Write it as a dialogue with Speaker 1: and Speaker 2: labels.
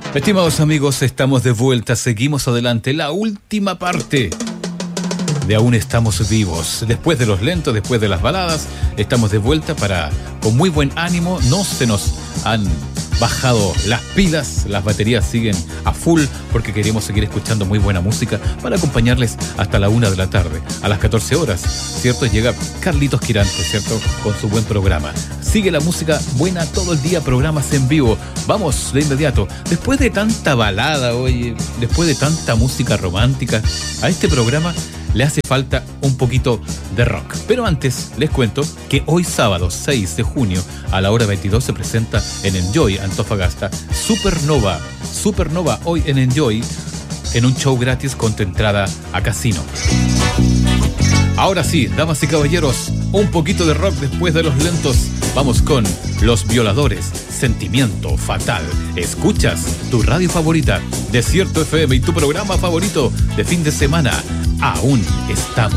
Speaker 1: Estimados amigos, estamos de vuelta, seguimos adelante. La última parte de Aún Estamos Vivos. Después de los lentos, después de las baladas, estamos de vuelta con muy buen ánimo. No se nos han bajado las pilas, las baterías siguen a full porque queremos seguir escuchando muy buena música para acompañarles hasta la 1 de la tarde. A las 14 horas, ¿cierto? Llega Carlitos Quirante, ¿cierto? Con su buen programa. Sigue la música buena todo el día, programas en vivo. Vamos de inmediato. Después de tanta balada, oye, después de tanta música romántica, a este programa le hace falta un poquito de rock. Pero antes les cuento que hoy sábado 6 de junio a la hora 22 se presenta en Enjoy Antofagasta Supernova hoy en Enjoy, en un show gratis con tu entrada a casino. Ahora sí, damas y caballeros, un poquito de rock después de los lentos. Vamos con Los Violadores, Sentimiento Fatal. Escuchas tu radio favorita, Desierto FM, y tu programa favorito de fin de semana. Aún estamos